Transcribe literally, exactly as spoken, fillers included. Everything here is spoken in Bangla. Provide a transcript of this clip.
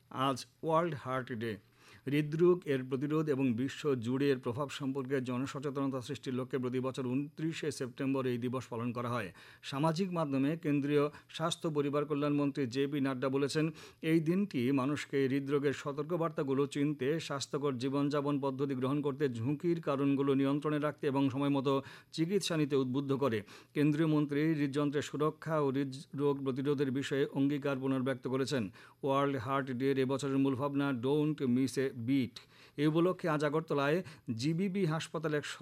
আজ ওয়ার্ল্ড হার্ট ডে। হৃদরোগ এর প্রতিরোধ এবং বিশ্ব জুড়ে এর প্রভাব সম্পর্কে জনসচেতনতা সৃষ্টির লক্ষ্যে প্রতি বছর উনত্রিশে সেপ্টেম্বর এই দিবস পালন করা হয়। সামাজিক মাধ্যমে কেন্দ্রীয় স্বাস্থ্য পরিবার কল্যাণমন্ত্রী জে পি নাড্ডা বলেছেন, এই দিনটি মানুষকে হৃদরোগের সতর্কবার্তাগুলো চিনতে, স্বাস্থ্যকর জীবনযাপন পদ্ধতি গ্রহণ করতে, ঝুঁকির কারণগুলো নিয়ন্ত্রণে রাখতে এবং সময়মতো চিকিৎসা নিতে উদ্বুদ্ধ করে। কেন্দ্রীয় মন্ত্রী হৃদযন্ত্রের সুরক্ষা ও হৃদরোগ প্রতিরোধের বিষয়ে অঙ্গীকার পুনর্ব্যক্ত করেছেন। ওয়ার্ল্ড হার্ট ডের এবছরের মূল ভাবনা ডোন্ট মিস এ বিট। এই উপলক্ষে আজ আগরতলায় জিবিপি হাসপাতালে এক